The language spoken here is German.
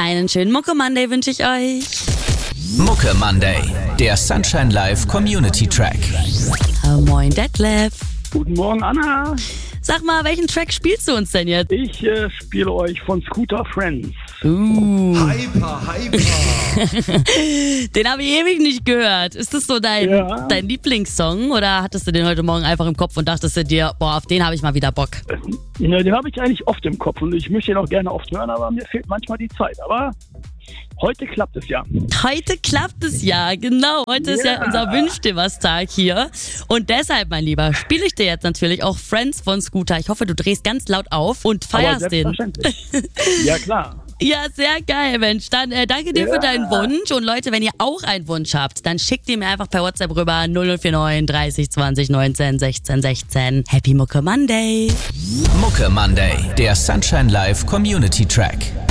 Einen schönen Mucke Monday wünsche ich euch. Mucke Monday, der Sunshine Live Community Track. Moin Detlef. Guten Morgen, Anna. Sag mal, welchen Track spielst du uns denn jetzt? Ich spiele euch von Scooter Friends. Hyper. Den habe ich ewig nicht gehört. Ist das so dein Lieblingssong oder hattest du den heute Morgen einfach im Kopf und dachtest du dir, auf den habe ich mal wieder Bock? Ja, den habe ich eigentlich oft im Kopf und ich möchte ihn auch gerne oft hören, aber mir fehlt manchmal die Zeit. Aber heute klappt es ja. Heute klappt es ja, genau. Heute ist ja unser Wünsch dir was Tag hier. Und deshalb, mein Lieber, spiele ich dir jetzt natürlich auch Friends von Scooter. Ich hoffe, du drehst ganz laut auf und feierst den. Ja, klar. Ja, sehr geil, Mensch. Dann danke dir für deinen Wunsch. Und Leute, wenn ihr auch einen Wunsch habt, dann schickt ihr mir einfach per WhatsApp rüber 0049 30 20 19 16 16. Happy Mucke Monday. Mucke Monday, der Sunshine Live Community Track.